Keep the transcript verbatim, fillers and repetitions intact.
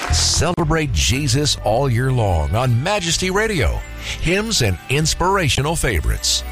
Celebrate Jesus all year long on Majesty Radio. Hymns and inspirational favorites.